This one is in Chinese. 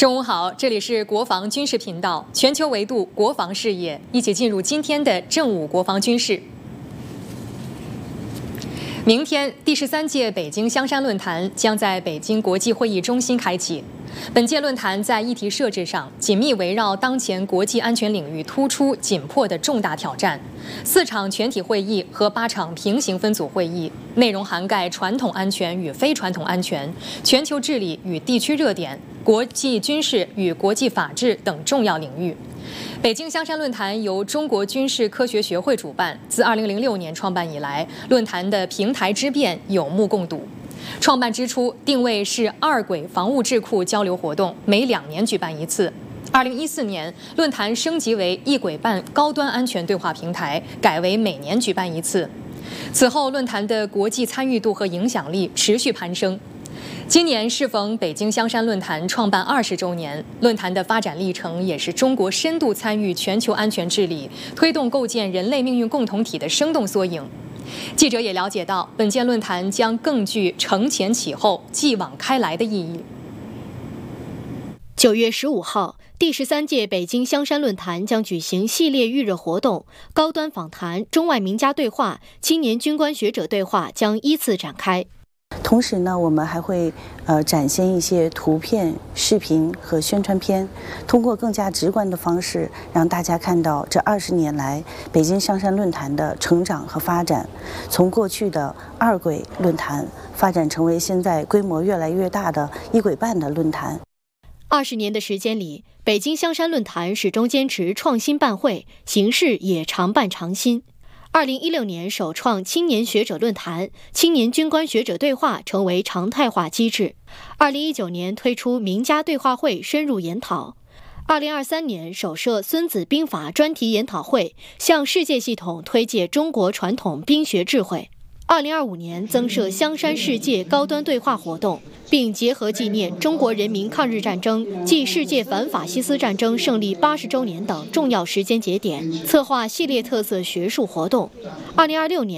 中午好，这里是国防军事频道，全球维度国防视野，一起进入今天的正午国防军事。明天第13届北京香山论坛将在北京国际会议中心开启。本届论坛在议题设置上紧密围绕当前国际安全领域突出紧迫的重大挑战，4场全体会议和8场平行分组会议，内容涵盖传统安全与非传统安全、全球治理与地区热点、国际军事与国际法治等重要领域。北京香山论坛由中国军事科学学会主办，自2006年创办以来，论坛的平台之变有目共睹。创办之初定位是二轨防务智库交流活动，每2年举办一次。2014年，论坛升级为一轨办高端安全对话平台，改为每年举办一次。此后，论坛的国际参与度和影响力持续攀升。今年适逢北京香山论坛创办20周年，论坛的发展历程也是中国深度参与全球安全治理、推动构建人类命运共同体的生动缩影。记者也了解到，本届论坛将更具承前启后、继往开来的意义。 9月15号，第13届北京香山论坛将举行系列预热活动，高端访谈、中外名家对话、青年军官学者对话将依次展开。 同时呢，我们还会展现一些图片、视频和宣传片，通过更加直观的方式，让大家看到这20年来北京香山论坛的成长和发展，从过去的2轨论坛发展成为现在规模越来越大的1轨半的论坛。 20年的时间里，北京香山论坛始终坚持创新办会，形式也常办常新。2016年首创青年学者论坛，青年军官学者对话成为常态化机制。2019年推出名家对话会深入研讨。2023年首设孙子兵法专题研讨会，向世界系统推介中国传统兵学智慧。2025年增设香山世界高端对话活动，并结合纪念中国人民抗日战争暨世界反法西斯战争胜利80周年等重要时间节点，策划系列特色学术活动。2026年